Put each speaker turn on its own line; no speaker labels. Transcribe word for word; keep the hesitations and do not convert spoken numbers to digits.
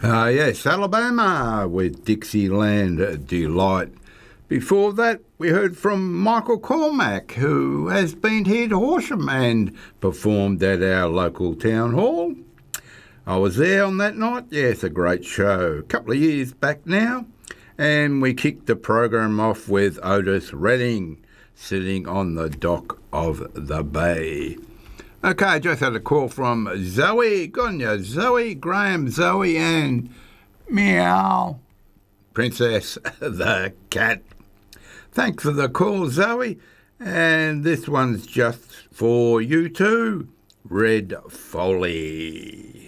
Uh, yes, Alabama with Dixieland Delight. Before that, we heard from Michael Cormack, who has been here to Horsham and performed at our local town hall. I was there on that night. Yes, a great show. A couple of years back now. And we kicked the program off with Otis Redding, sitting on the dock of the bay. Okay, just had a call from Zoe. Good on you, Zoe, Graham, Zoe, and Meow, Princess the cat. Thanks for the call, Zoe. And this one's just for you too, Red Foley.